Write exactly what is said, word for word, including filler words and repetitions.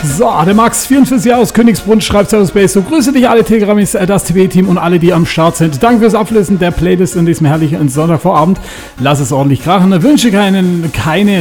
So, der Max, vierundvierzig Jahre aus Königsbrunn, schreibt Servus Base. So, grüße dich alle Telegramis, das T V-Team und alle, die am Start sind. Danke fürs Ablesen der Playlist in diesem herrlichen Sonntagvorabend. Lass es ordentlich krachen. Wünsche keinen, keine